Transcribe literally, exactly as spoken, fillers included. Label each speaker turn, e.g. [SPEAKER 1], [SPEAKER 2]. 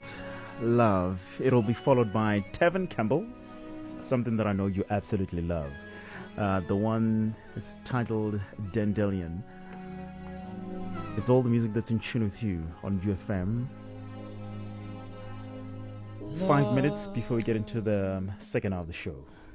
[SPEAKER 1] Love. It'll be followed by Tevin Campbell, something that I know you absolutely love. Uh, the one is titled Dandelion. It's all the music that's in tune with you on U F M. Five minutes before we get into the um, second half of the show.